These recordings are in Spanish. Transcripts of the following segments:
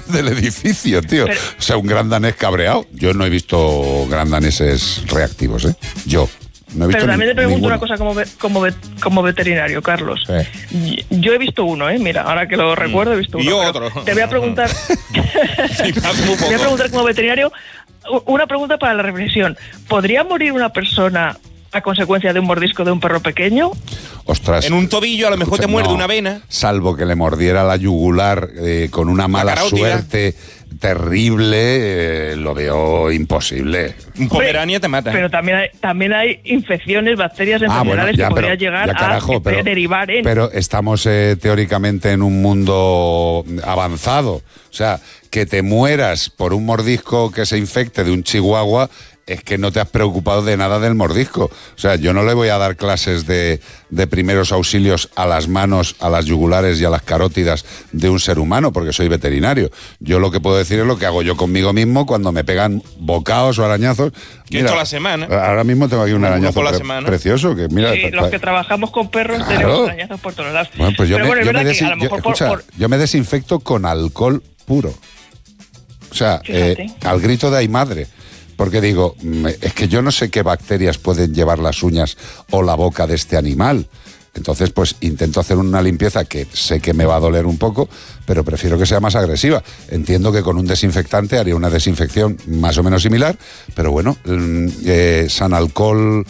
del edificio, tío. Pero, o sea, un gran danés cabreado. Yo no he visto gran daneses reactivos, ¿eh? Yo. No he visto pero también te pregunto ninguno. una cosa como veterinario, Carlos. Sí. Yo he visto uno, mira, ahora que lo recuerdo he visto uno. Y otro. Te voy a preguntar... Sí, muy poco. Voy a preguntar como veterinario una pregunta para la reflexión. ¿Podría morir una persona a consecuencia de un mordisco de un perro pequeño? Ostras. En un tobillo a lo mejor te muerde no, una vena. Salvo que le mordiera la yugular con una mala carótida. suerte terrible, lo veo imposible. Un pomerania te mata. Pero también hay infecciones, bacterias, enfermedades que podría llegar a derivar en... Pero estamos teóricamente en un mundo avanzado. O sea, que te mueras por un mordisco que se infecte de un chihuahua es que no te has preocupado de nada del mordisco. O sea, yo no le voy a dar clases de primeros auxilios a las manos, a las yugulares y a las carótidas de un ser humano, porque soy veterinario. Yo lo que puedo decir es lo que hago yo conmigo mismo cuando me pegan bocaos o arañazos. Que esto la semana. Ahora mismo tengo aquí un arañazo precioso. Que mira, sí, los que trabajamos con perros tenemos arañazos por todos lados. Bueno, pues yo me desinfecto con alcohol puro. O sea, al grito de ¡ay madre! Porque digo, es que yo no sé qué bacterias pueden llevar las uñas o la boca de este animal. Entonces, pues intento hacer una limpieza que sé que me va a doler un poco, pero prefiero que sea más agresiva. Entiendo que con un desinfectante haría una desinfección más o menos similar, pero bueno, San Alcohol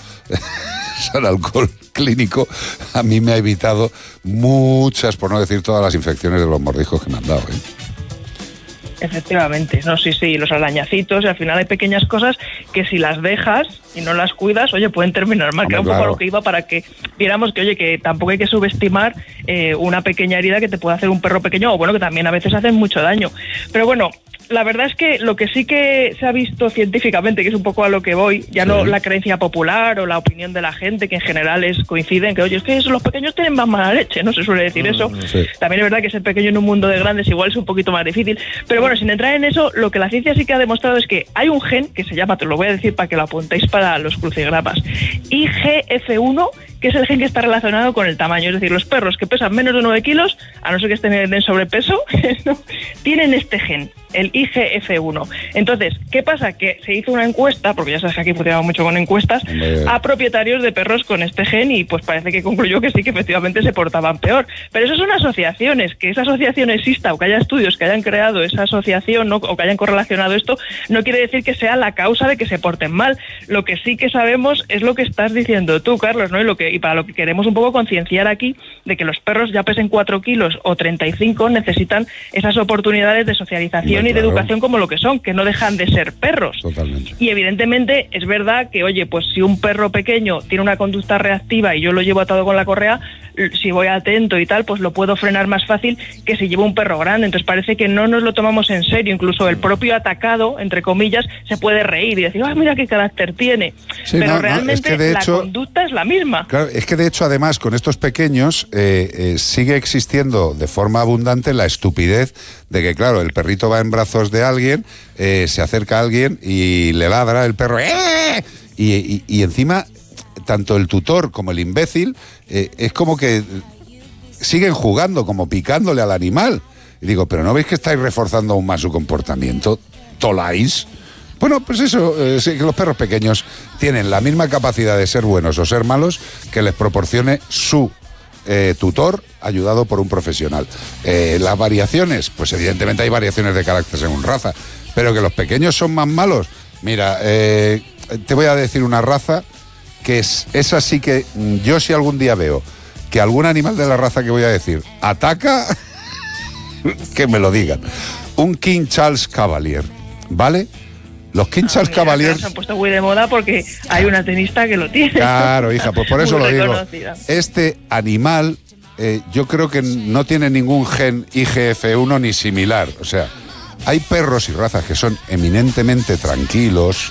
clínico a mí me ha evitado muchas, por no decir todas las infecciones de los mordiscos que me han dado, ¿eh? Efectivamente, no, sí, los arañacitos, y al final hay pequeñas cosas que si las dejas y no las cuidas, oye, pueden terminar mal. Que era un poco a lo que iba para que viéramos que, oye, que tampoco hay que subestimar una pequeña herida que te puede hacer un perro pequeño, o bueno, que también a veces hacen mucho daño. Pero bueno, la verdad es que lo que sí que se ha visto científicamente, que es un poco a lo que voy, ya no la creencia popular o la opinión de la gente, que en general coinciden que, oye, es que los pequeños tienen más mala leche, no se suele decir eso. Sí. También es verdad que ser pequeño en un mundo de grandes igual es un poquito más difícil, pero bueno, sin entrar en eso, lo que la ciencia sí que ha demostrado es que hay un gen que se llama, te lo voy a decir para que lo apuntéis para los crucigramas, IGF-1, que es el gen que está relacionado con el tamaño. Es decir, los perros que pesan menos de 9 kilos, a no ser que estén en sobrepeso, ¿no?, tienen este gen, el IGF-1. Entonces, ¿qué pasa? Que se hizo una encuesta, porque ya sabes que aquí funcionamos mucho con encuestas, a propietarios de perros con este gen, y pues parece que concluyó que sí, que efectivamente se portaban peor. Pero eso son asociaciones. Que esa asociación exista o que haya estudios que hayan creado esa asociación, ¿no?, o que hayan correlacionado esto, no quiere decir que sea la causa de que se porten mal. Lo que sí que sabemos es lo que estás diciendo tú, Carlos, ¿no? Y para lo que queremos un poco concienciar aquí, de que los perros ya pesen 4 kilos o 35 necesitan esas oportunidades de socialización y de educación como lo que son, que no dejan de ser perros. Totalmente. Y evidentemente es verdad que, oye, pues si un perro pequeño tiene una conducta reactiva y yo lo llevo atado con la correa, si voy atento y tal, pues lo puedo frenar más fácil que si llevo un perro grande. Entonces parece que no nos lo tomamos en serio. Incluso el propio atacado, entre comillas, se puede reír y decir, mira qué carácter tiene. Sí, pero no, realmente es que de la hecho, conducta es la misma. Claro, es que de hecho, además, con estos pequeños sigue existiendo de forma abundante la estupidez de que, claro, el perrito va en brazos de alguien, se acerca a alguien y le ladra el perro, y encima, tanto el tutor como el imbécil, es como que siguen jugando, como picándole al animal. Y digo, ¿pero no veis que estáis reforzando aún más su comportamiento? ¿Toláis? Bueno, pues eso, sí, que los perros pequeños tienen la misma capacidad de ser buenos o ser malos que les proporcione su tutor ayudado por un profesional. Las variaciones, pues evidentemente hay variaciones de carácter según raza, pero que los pequeños son más malos. Mira, te voy a decir una raza que es así que yo, si algún día veo que algún animal de la raza que voy a decir ataca, que me lo digan. Un King Charles Cavalier, ¿vale? Los King Charles Cavalier se han puesto muy de moda porque hay una tenista que lo tiene. Claro, hija, pues por eso lo digo. Este animal, yo creo que no tiene ningún gen IGF-1 ni similar. O sea, hay perros y razas que son eminentemente tranquilos,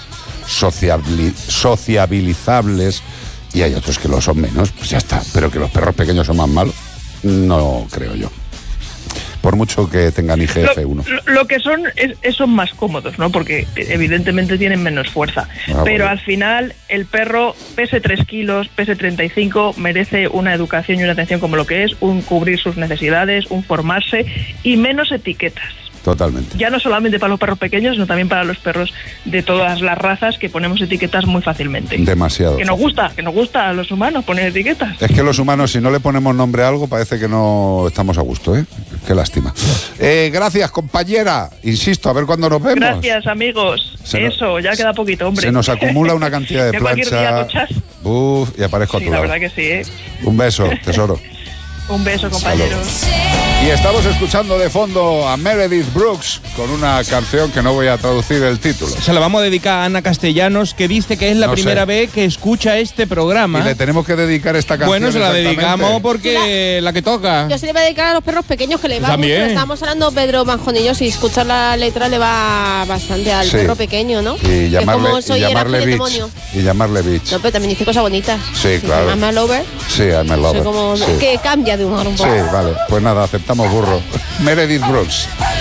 sociabilizables, y hay otros que lo son menos, pues ya está. Pero que los perros pequeños son más malos, no creo yo. Por mucho que tengan IGF-1. Lo que son más cómodos, ¿no? Porque evidentemente tienen menos fuerza. Pero al final el perro, pese 3 kilos, pese 35, merece una educación y una atención como lo que es, un cubrir sus necesidades, un formarse y menos etiquetas. Totalmente. Ya no solamente para los perros pequeños, sino también para los perros de todas las razas, que ponemos etiquetas muy fácilmente. Demasiado. Que nos gusta a los humanos poner etiquetas. Es que los humanos, si no le ponemos nombre a algo, parece que no estamos a gusto, ¿eh? Qué lástima. Gracias, compañera. Insisto, a ver cuándo nos vemos. Gracias, amigos. Ya queda poquito, hombre. Se nos acumula una cantidad de plancha. Y aparezco a tu lado. La verdad que sí, ¿eh? Un beso, tesoro. Un beso, compañeros. Y estamos escuchando de fondo a Meredith Brooks con una canción que no voy a traducir el título. Se la vamos a dedicar a Ana Castellanos, que dice que es la primera vez que escucha este programa. Y le tenemos que dedicar esta canción. Bueno, se la dedicamos porque la que toca. Yo se le voy a dedicar a los perros pequeños, que le va también mucho. Estábamos hablando Pedro Manjonillo, si escuchar la letra le va bastante al perro pequeño, ¿no? Y llamarle bitch. Y llamarle bitch. No, pero también dice cosas bonitas. Sí, claro. I'm a lover. Sí, I'm a lover. Soy como que cambia de humor un poco. Sí, vale. Pues nada, aceptamos burro. Meredith Brooks.